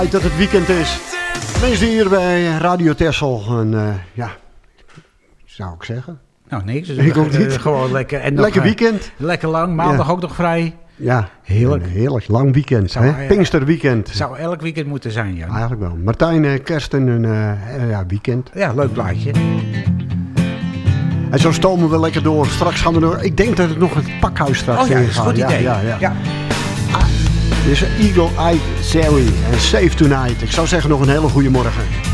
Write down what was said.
Dat het weekend is. Mensen hier bij Radio Texel. En zou ik zeggen. Nou, niks. Dus ik ook niet. Gewoon lekker. En lekker weekend. Lekker lang. Maandag ook nog vrij. Ja, heerlijk. Heerlijk. Lang weekend. Pinksterweekend. Zou elk weekend moeten zijn, ja. Eigenlijk wel. Martijn, kerst en een weekend. Ja, leuk plaatje. En zo stomen we lekker door. Straks gaan we door. Ik denk dat het nog het pakhuis straks in gaat. Dat is een goed idee. Ja. Dit is Eagle Eye Sally en Save Tonight. Ik zou zeggen nog een hele goede morgen.